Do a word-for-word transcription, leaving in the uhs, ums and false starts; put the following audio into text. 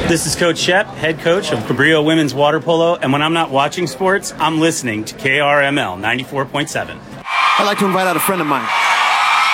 This is Coach Shep, head coach of Cabrillo Women's Water Polo, and when I'm not watching sports, I'm listening to K R M L ninety-four point seven. I'd like to invite out a friend of mine.